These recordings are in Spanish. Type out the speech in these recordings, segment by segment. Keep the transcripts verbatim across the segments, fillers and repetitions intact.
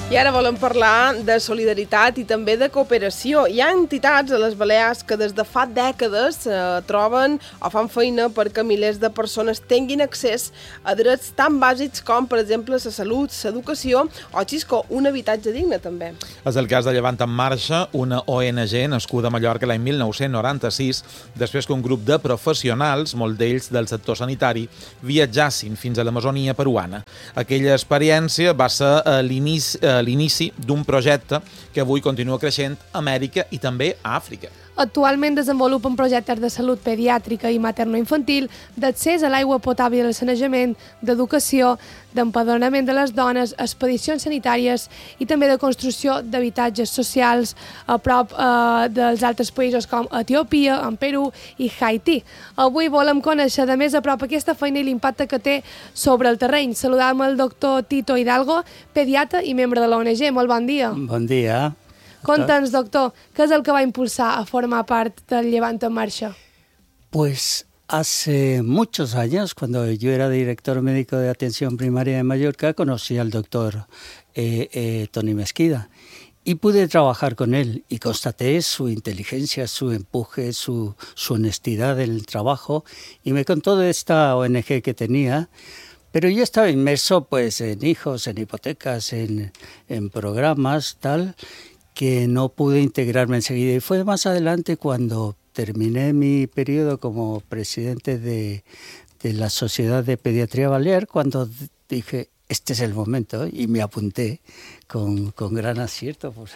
I ara volem parlar de solidaritat i també de cooperació. Hi ha entitats a les Balears que des de fa dècades eh, troben o fan feina perquè milers de persones tinguin accés a drets tan bàsics com, per exemple, la salut, l'educació o, xisco, un habitatge digne, també. És el cas de Llevant en Marxa, una O N G nascuda a Mallorca l'any mil nou-cents noranta-sis, després que un grup de professionals, molt d'ells del sector sanitari, viatjassin fins a l'Amazonia peruana. Aquella experiència va ser eh, l'inici eh, l'inici d'un projecte que avui continua creixent a Amèrica i també a Àfrica. Actualment desenvolupen projectes de salut pediàtrica i materno-infantil, d'accés a l'aigua potable i al sanejament, d'educació, d'empadronament de les dones, expedicions sanitàries i també de construcció d'habitatges socials a prop eh, dels altres països com Etiòpia, en Perú i Haití. Avui volem conèixer de més a prop aquesta feina i l'impacte que té sobre el terreny. Saludem el doctor Tito Hidalgo, pediatra i membre de l'O N G. Molt bon dia. Bon dia. Conta'ns, doctor, què és el que va impulsar a formar part del Llevant en Marxa? Pues hace muchos años, cuando yo era director médico de atención primaria de Mallorca, conocí al doctor eh, eh, Toni Mesquida y pude trabajar con él y constaté su inteligencia, su empuje, su, su honestidad en el trabajo y me contó de esta O N G que tenía. Pero yo estaba inmerso pues en hijos, en hipotecas, en, en programas, tal, que no pude integrarme enseguida. Y fue más adelante cuando terminé mi periodo como presidente de, de la Sociedad de Pediatría Balear, cuando dije, este es el momento, y me apunté con, con gran acierto. Pues.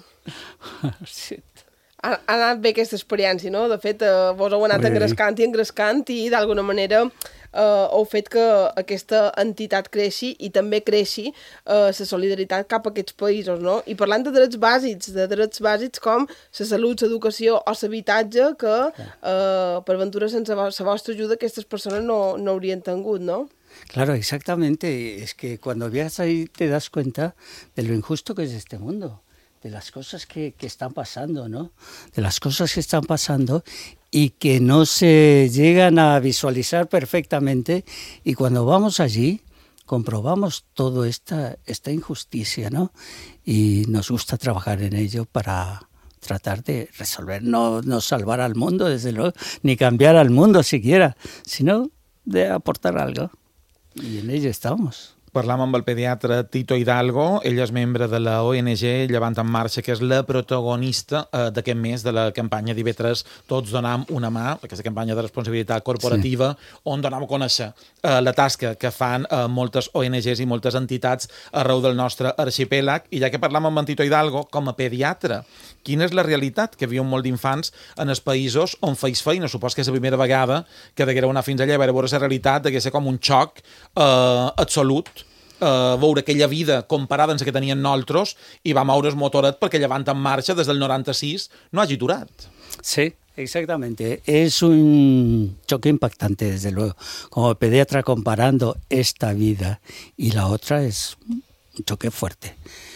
Ha, ha anat bé aquesta experiència, no? De fet, eh, vos heu anat engrescant i engrescant i d'alguna manera eh, heu fet que aquesta entitat creixi i també creixi eh, la solidaritat cap a aquests països, no? I parlant de drets bàsics, de drets bàsics com la salut, l'educació o l'habitatge que eh, per ventura sense la vostra ajuda aquestes persones no, no haurien tingut, no? Claro, exactamente. Es que cuando viajas ahí te das cuenta de lo injusto que es este mundo. De las cosas que, que están pasando, ¿no? De las cosas que están pasando y que no se llegan a visualizar perfectamente, y cuando vamos allí comprobamos toda esta, esta injusticia, ¿no? Y nos gusta trabajar en ello para tratar de resolver, no, no salvar al mundo, desde luego, ni cambiar al mundo siquiera, sino de aportar algo. Y en ello estamos. Parlam amb el pediatre Tito Hidalgo, ell és membre de la O N G Llevant en Marxa, que és la protagonista eh, d'aquest mes de la campanya d'I V tres, Tots donam una mà, aquesta campanya de responsabilitat corporativa, sí, on donam a conèixer eh, la tasca que fan eh, moltes O N Ges i moltes entitats arreu del nostre arxipèlag. I ja que parlam amb en Tito Hidalgo, com a pediatre, quina és la realitat que viuen molt d'infants en els països on feis feina? Supos que és la primera vegada que deguereu anar fins allà a veure la realitat, de que ser com un xoc eh, absolut, Uh, veure aquella vida comparada amb la que tenien nosaltres i va moure el motoret perquè Llevant en Marxa des del noranta-sis no hagi aturat. Sí, exactamente. Es un choque impactante, desde luego. Como pediatra, comparando esta vida y la otra, es un choque fuerte.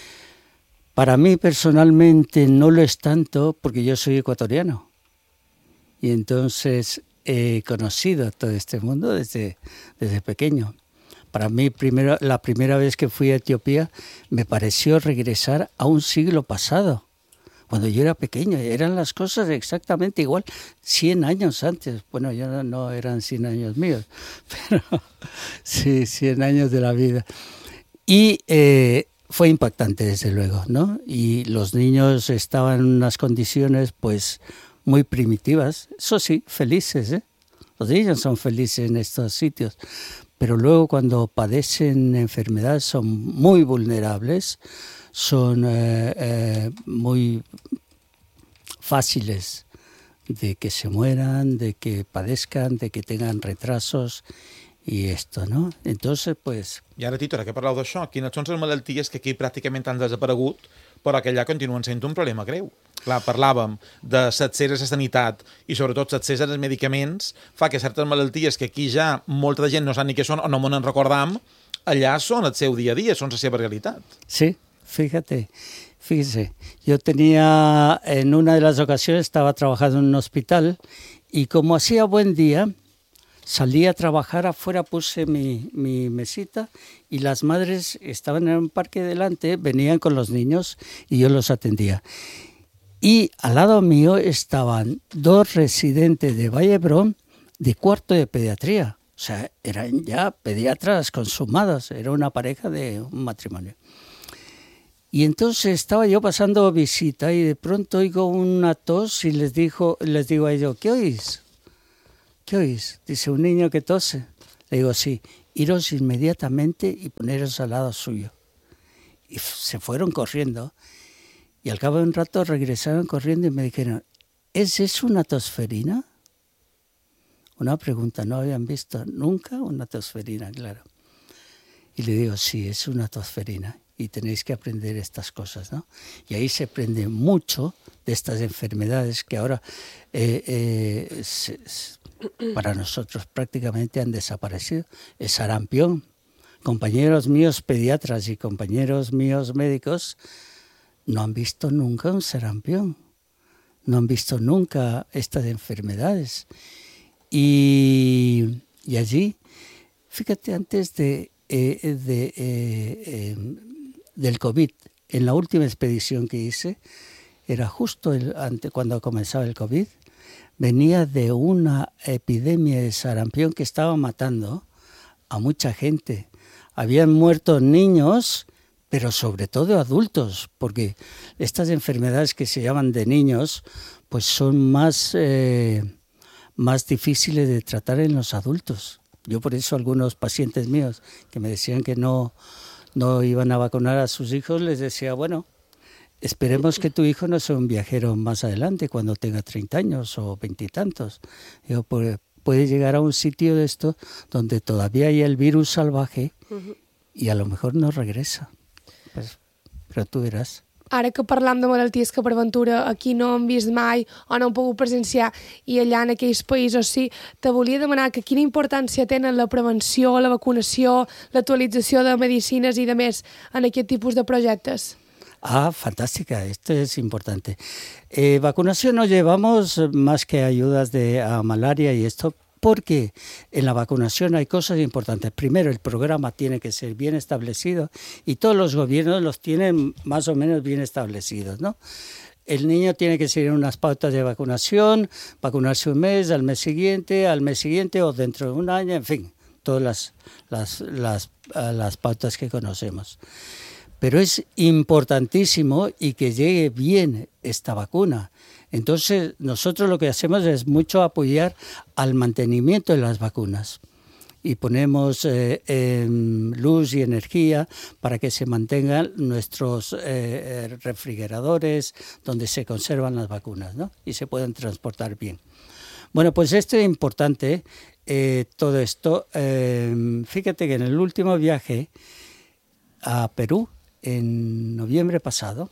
Para mí personalmente no lo es tanto porque yo soy ecuatoriano y entonces he conocido todo este mundo desde, desde pequeño. Para mí, primero, la primera vez que fui a Etiopía, me pareció regresar a un siglo pasado, cuando yo era pequeño. Eran las cosas exactamente igual, cien años antes. Bueno, ya no, no eran cien años míos, pero sí, cien años de la vida. Y eh, fue impactante, desde luego, ¿no? Y los niños estaban en unas condiciones, pues, muy primitivas. Eso sí, felices, ¿eh? Los niños son felices en estos sitios. Pero luego cuando padecen enfermedades son muy vulnerables, son eh, eh, muy fáciles de que se mueran, de que padezcan, de que tengan retrasos i esto, no? Entonces, pues... I ara, Tito, ara que parleu d'això, quines són les malalties que aquí pràcticament han desaparegut, però que allà continuen sent un problema greu? Clar, parlàvem de l'accés a la sanitat i sobretot l'accés als medicaments, fa que certes malalties que aquí ja molta gent no sap ni què són o no me'n recordam, allà són el seu dia a dia, són la seva realitat. Sí, fíjate, fíjese, yo tenía, en una de las ocasiones estaba trabajando en un hospital y como hacía buen día, salí a trabajar afuera, puse mi, mi mesita y las madres estaban en un parque delante, venían con los niños y yo los atendía. Y al lado mío estaban dos residentes de Vallebrón de cuarto de pediatría. O sea, eran ya pediatras consumadas, era una pareja de un matrimonio. Y entonces estaba yo pasando visita y de pronto oigo una tos y les, dijo, les digo a ellos, ¿qué oís? ¿Qué oís? Dice, un niño que tose. Le digo, sí, iros inmediatamente y poneros al lado suyo. Y se fueron corriendo. Y al cabo de un rato regresaron corriendo y me dijeron, ¿es eso una tosferina? Una pregunta, no habían visto nunca una tosferina, claro. Y le digo, sí, es una tosferina y tenéis que aprender estas cosas, ¿no? Y ahí se aprende mucho de estas enfermedades que ahora eh, eh, se, se, para nosotros prácticamente han desaparecido. El sarampión. Compañeros míos pediatras y compañeros míos médicos no han visto nunca un sarampión, no han visto nunca estas enfermedades. Y, y allí, fíjate, antes de, eh, de, eh, eh, del COVID, en la última expedición que hice, era justo el, ante, cuando comenzaba el COVID, venía de una epidemia de sarampión que estaba matando a mucha gente. Habían muerto niños, pero sobre todo adultos, porque estas enfermedades que se llaman de niños, pues son más, eh, más difíciles de tratar en los adultos. Yo por eso algunos pacientes míos que me decían que no, no iban a vacunar a sus hijos, les decía, bueno, esperemos que tu hijo no sea un viajero más adelante, cuando tenga treinta años o veintitantos. Digo, pues, puede llegar a un sitio de esto donde todavía hay el virus salvaje uh-huh. y a lo mejor no regresa. Pues, però tu veràs. Ara que parlam de malalties que per ventura aquí no hem vist mai o no hem pogut presenciar i allà en aquells països sí, te volia demanar que quina importància tenen la prevenció, la vacunació, l'actualització de medicines i de més en aquest tipus de projectes. Ah, fantástica, esto es importante. Eh, vacunación no llevamos más que ayudas de a malaria y esto, porque en la vacunación hay cosas importantes. Primero, el programa tiene que ser bien establecido y todos los gobiernos los tienen más o menos bien establecidos, ¿no? El niño tiene que seguir unas pautas de vacunación, vacunarse un mes, al mes siguiente, al mes siguiente o dentro de un año, en fin, todas las, las, las, las pautas que conocemos. Pero es importantísimo y que llegue bien esta vacuna. Entonces, nosotros lo que hacemos es mucho apoyar al mantenimiento de las vacunas y ponemos eh, eh, luz y energía para que se mantengan nuestros eh, refrigeradores donde se conservan las vacunas, ¿no? Y se puedan transportar bien. Bueno, pues esto es importante, eh, todo esto. Eh, fíjate que en el último viaje a Perú, en noviembre pasado,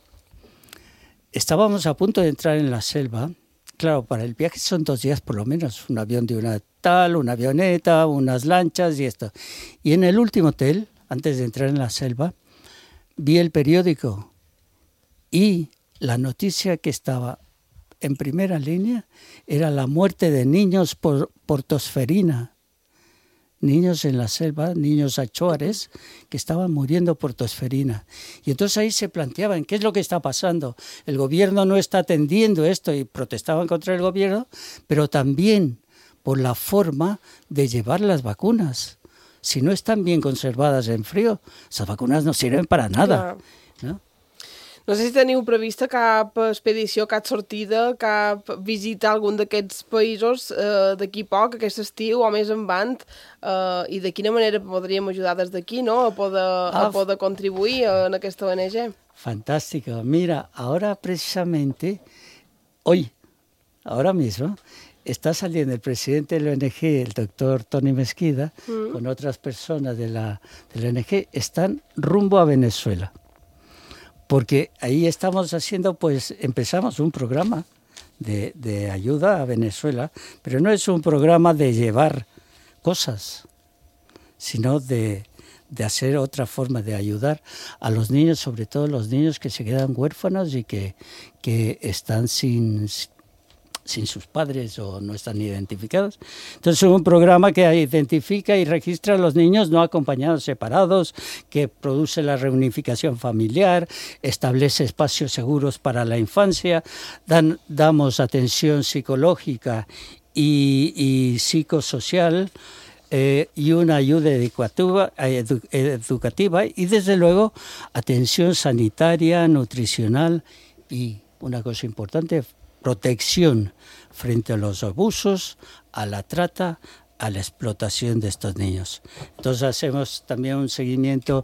estábamos a punto de entrar en la selva. Claro, para el viaje son dos días por lo menos, un avión de una tal, una avioneta, unas lanchas y esto. Y en el último hotel, antes de entrar en la selva, vi el periódico y la noticia que estaba en primera línea era la muerte de niños por, por tosferina. Niños en la selva, niños achuares, que estaban muriendo por tosferina. Y entonces ahí se planteaban, ¿qué es lo que está pasando? El gobierno no está atendiendo esto y protestaban contra el gobierno, pero también por la forma de llevar las vacunas. Si no están bien conservadas en frío, esas vacunas no sirven para nada, ¿no? No sé si teniu prevista cap expedició, cap sortida, cap visita a algun d'aquests països eh, d'aquí poc, aquest estiu o més endavant, eh, i de quina manera podríem ajudar des d'aquí, ¿no? A poder, ah, a poder contribuir en aquesta O N G. Fantástico. Mira, ahora precisamente, hoy, ahora mismo, está saliendo el presidente de la O N G, el doctor Tony Mesquida, mm. con otras personas de la, de la O N G, están rumbo a Venezuela. Porque ahí estamos haciendo, pues empezamos un programa de, de ayuda a Venezuela, pero no es un programa de llevar cosas, sino de, de hacer otra forma de ayudar a los niños, sobre todo los niños que se quedan huérfanos y que, que están sin, sin sus padres o no están identificados. Entonces es un programa que identifica y registra a los niños no acompañados separados, que produce la reunificación familiar, establece espacios seguros para la infancia, dan, damos atención psicológica y, y psicosocial, Eh, y una ayuda educativa, edu, educativa y desde luego atención sanitaria, nutricional y una cosa importante, protección frente a los abusos, a la trata, a la explotación de estos niños. Entonces hacemos también un seguimiento